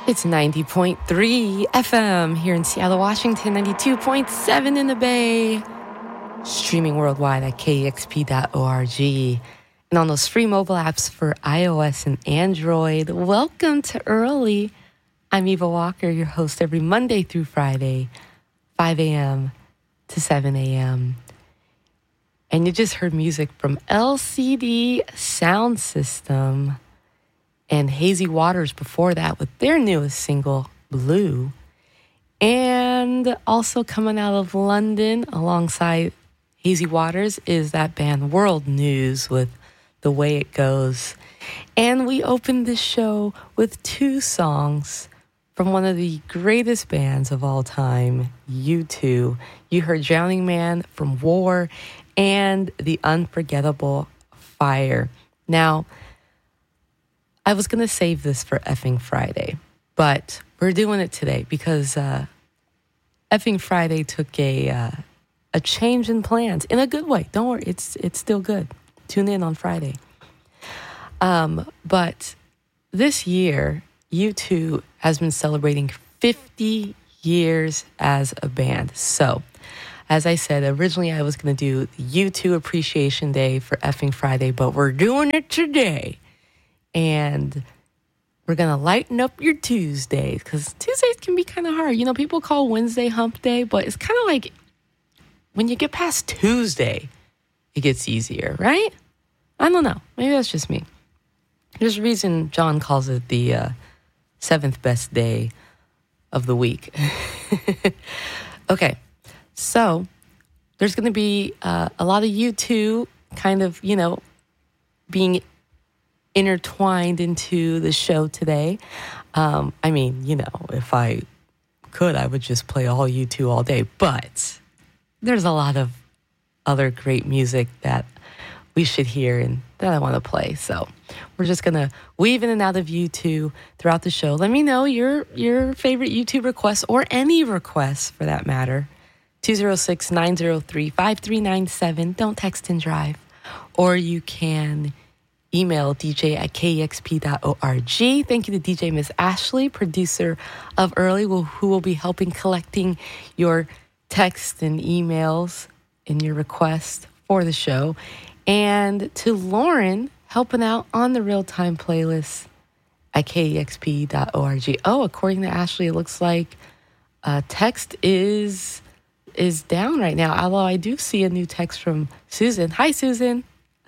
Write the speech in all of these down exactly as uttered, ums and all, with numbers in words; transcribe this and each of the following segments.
It's ninety point three F M here in Seattle, Washington, ninety-two point seven in the Bay, streaming worldwide at K E X P dot org, and on those free mobile apps for iOS and Android. Welcome to Early. I'm Eva Walker, your host every Monday through Friday, five a.m. to seven a.m. And you just heard music from L C D Sound System and Hazy Waters before that with their newest single, Blue. And also coming out of London alongside Hazy Waters is that band World News with The Way It Goes. And we opened this show with two songs from one of the greatest bands of all time, U two. You heard Drowning Man from War and The Unforgettable Fire. Now, I was going to save this for Effing Friday, but we're doing it today because uh, Effing Friday took a uh, a change in plans in a good way. Don't worry, it's it's still good. Tune in on Friday. Um, but this year, U two has been celebrating fifty years as a band. So, as I said, originally I was going to do the U two Appreciation Day for Effing Friday, but we're doing it today. And we're going to lighten up your Tuesdays because Tuesdays can be kind of hard. You know, people call Wednesday hump day, but it's kind of like when you get past Tuesday, it gets easier, right? I don't know. Maybe that's just me. There's a reason John calls it the uh, seventh best day of the week. Okay, so there's going to be uh, a lot of U two kind of, you know, being intertwined into the show today. Um, I mean, you know, if I could, I would just play all U two all day. But there's a lot of other great music that we should hear and that I want to play. So we're just going to weave in and out of U two throughout the show. Let me know your your favorite U two requests or any requests for that matter. two oh six, nine oh three, five three nine seven. Don't text and drive. Or you can email D J at K E X P dot org. Thank you to D J Miss Ashley, producer of Early, who will be helping collecting your texts and emails and your requests for the show. And to Lauren, helping out on the real-time playlist at K E X P dot org. Oh, according to Ashley, it looks like uh, text is is down right now. Although I do see a new text from Susan. Hi, Susan.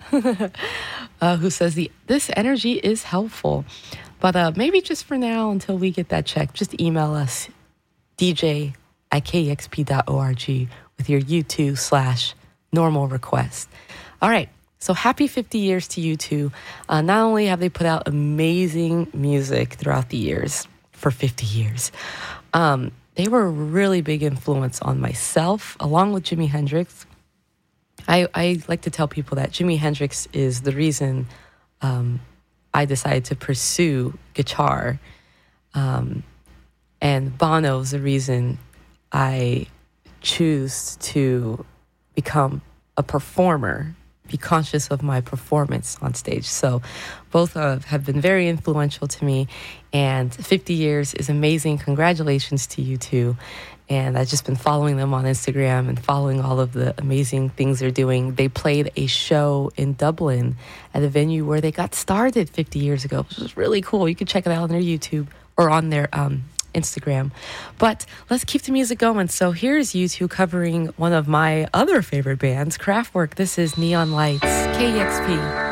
uh, who says the this energy is helpful. But uh, maybe just for now, until we get that checked, just email us, D J at K E X P dot org, with your U two slash normal request. All right, so happy fifty years to U two. Uh, not only have they put out amazing music throughout the years, for fifty years, um, they were a really big influence on myself, along with Jimi Hendrix. I, I like to tell people that Jimi Hendrix is the reason um, I decided to pursue guitar. Um, and Bono is the reason I choose to become a performer, be conscious of my performance on stage. So both uh, have been very influential to me. And fifty years is amazing. Congratulations to you two. And I've just been following them on Instagram and following all of the amazing things they're doing. They played a show in Dublin at a venue where they got started fifty years ago, which was really cool. You can check it out on their YouTube or on their um, Instagram. But let's keep the music going. So here's U two covering one of my other favorite bands, Kraftwerk. This is Neon Lights, K E X P.